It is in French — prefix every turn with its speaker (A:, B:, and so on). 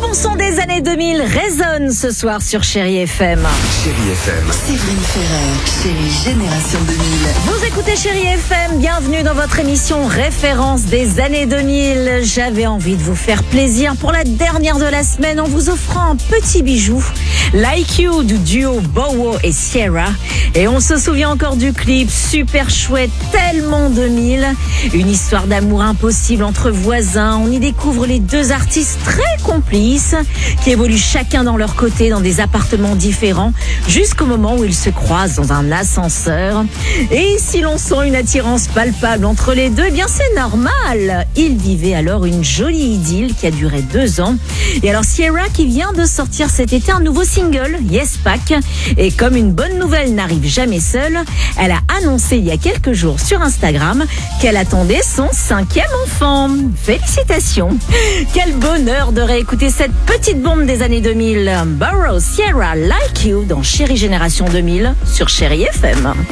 A: bon son des années 2000 résonne ce soir sur Chérie FM.
B: Chérie FM.
C: Séverine Ferrer, Chérie Génération 2000.
A: Vous écoutez Chérie FM, bienvenue dans votre émission référence des années 2000. J'avais envie de vous faire plaisir pour la dernière de la semaine en vous offrant un petit bijou, Like You du duo Bowo et Sierra. Et on se souvient encore du clip, super chouette, tellement 2000. Une histoire d'amour impossible entre voisins. On y découvre les deux artistes très complices qui évoluent chacun dans leur côté dans des appartements différents jusqu'au moment où ils se croisent dans un ascenseur. Et si l'on sent une attirance palpable entre les deux, eh bien c'est normal. Ils vivaient alors une jolie idylle qui a duré 2 ans. Et alors Sierra qui vient de sortir cet été un nouveau single, Yes Pack. Et comme une bonne nouvelle n'arrive jamais seule, elle a annoncé il y a quelques jours sur Instagram qu'elle attendait son 5e enfant. Félicitations. Quel bonheur de réécouter cette petite bombe des années 2000. Bowo, Sierra, Like You dans Chérie Génération 2000 sur Chérie FM.